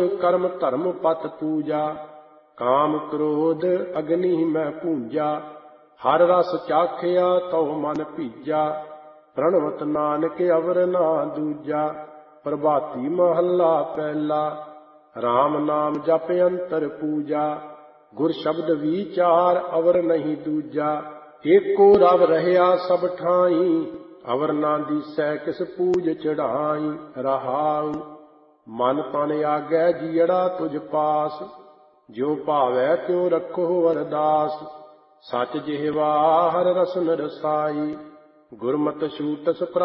ਕਰਮ ਧਰਮ ਪਤ ਪੂਜਾ। ਕਾਮ ਕ੍ਰੋਧ ਅਗਨੀ ਮੈਂ ਪੂਜਾ। ਹਰ ਰਸ ਚਾਖਿਆ ਤਉ ਮਨ ਭੀਜਾ। ਪ੍ਰਣਵਤ ਨਾਨਕ ਅਵਰ ਨਾ ਦੂਜਾ। ਪ੍ਰਭਾਤੀ ਮਹੱਲਾ ਪਹਿਲਾ। RAM ਨਾਮ ਜਪ ਅੰਤਰ ਪੂਜਾ। ਗੁਰ ਸ਼ਬਦ ਵਿਚਾਰ ਅਵਰ ਨਹੀਂ ਦੂਜਾ। ਏਕੋ ਰਵ ਰਹਿਆ ਸਭ ਠਾਈ। ਅਵਰ ਨਾ ਦੀਸੈ ਕਿਸ ਪੂਜ ਚੜਾਈ। ਰਹਾਉ ਮਨ ਤਨ ਆਗੈ ਜੀਅੜਾ ਤੁਝ ਪਾਸ। ਜਿਉ ਭਾਵੈ ਤਿਉ ਰੱਖੋ ਅਰਦਾਸ। ਸਚ ਜਿਹਵਾ ਹਰ ਰਸਨ ਰਸਾਈ। ਗੁਰਮਤਿ ਛੂਟਿਸ